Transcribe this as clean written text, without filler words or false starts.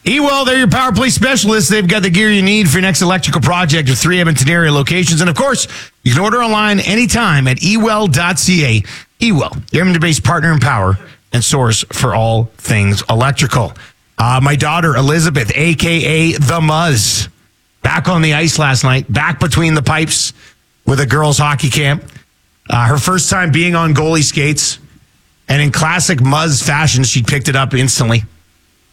Ewell, they're your power play specialists. They've got the gear you need for your next electrical project with 3 Edmonton area locations. And of course, you can order online anytime at ewell.ca. Ewell, your Edmonton-based partner in power and source for all things electrical. My daughter, Elizabeth, a.k.a. The Muzz, back on the ice last night, back between the pipes with a girls' hockey camp. Her first time being on goalie skates. And in classic Muzz fashion, she picked it up instantly.